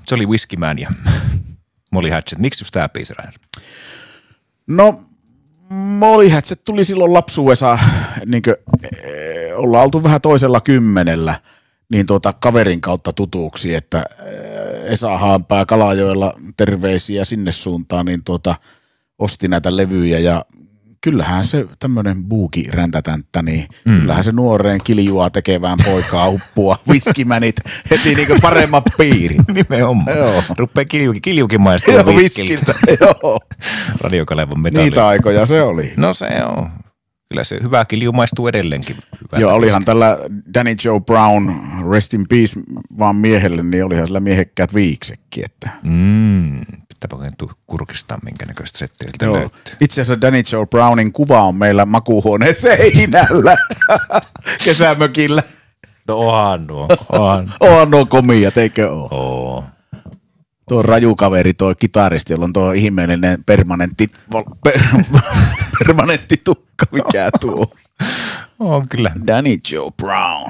Se oli Whiskey Man ja Molly Hatchet. Miksi just tämä biisi, Rainer? No, Molly Hatchet tuli silloin lapsuudessa, niin ollaan oltu vähän toisella kymmenellä, niin kaverin kautta tutuksi, että Esa Haanpää Kalajoella, terveisiä sinne suuntaan, niin osti näitä levyjä ja kyllähän se tämmöinen buuki-räntätänttä, niin kyllähän se nuoreen kiljua tekevään poikaa uppua Whiskeymanit heti niinku paremman piirin. Nimenomaan. Joo. Ruppee kiljukin maistua viskiltä. Joo. Radiokalevan metalli. Niitä aikoja se oli. No se on. Kyllä se hyvä kilju maistuu edelleenkin. Joo, olihan tällä Danny Joe Brown, rest in peace vaan miehelle, niin olihan sillä miehekkäät viiksekin. Että. Pitääpä kurkistaa, minkä näköistä settiiltä löytyy. Itse asiassa Danny Joe Brownin kuva on meillä makuuhuoneen seinällä kesämökillä. No onhan nuo. Onhan nuo komia, eikö oo? Oo. Tuo rajukaveri, tuo kitaristi, jolla on tuo ihmeellinen permanentti tukka, mikä tuo. On kyllä. Danny Joe Brown.